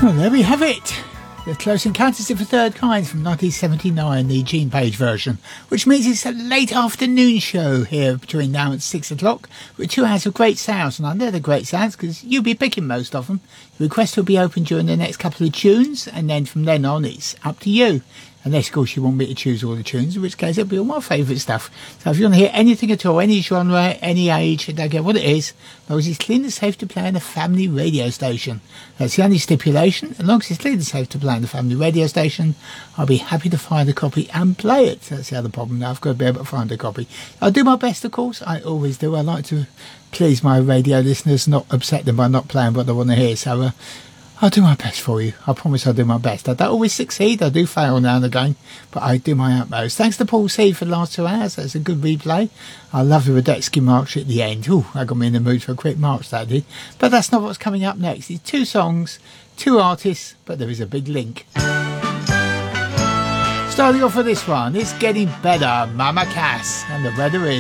Well, there we have it. The Close Encounters of the Third Kind from 1979, the Gene Page version, which means it's a late afternoon show here between now and 6 o'clock with 2 hours of great sounds. And I know they're great sounds because you'll be picking most of them. The request will be open during the next couple of tunes, and then from then on it's up to you. Unless, of course, you want me to choose all the tunes, in which case it'll be all my favourite stuff. So if you want to hear anything at all, any genre, any age, I don't care what it is, as long as it's clean and safe to play on a family radio station. That's the only stipulation. As long as it's clean and safe to play on the family radio station, I'll be happy to find a copy and play it. That's the other problem now. I've got to be able to find a copy. I'll do my best, of course. I always do. I like to please my radio listeners, not upset them by not playing what they want to hear. So, I'll do my best for you. I promise I'll do my best. I don't always succeed. I do fail now and again, but I do my utmost. Thanks to Paul C for the last 2 hours. That's a good replay. I love the Radetzky march at the end. Ooh, that got me in the mood for a quick march, that did. But that's not what's coming up next. It's 2 songs, 2 artists, but there is a big link. Starting off with this one, it's getting better. Mama Cass, and the weather is...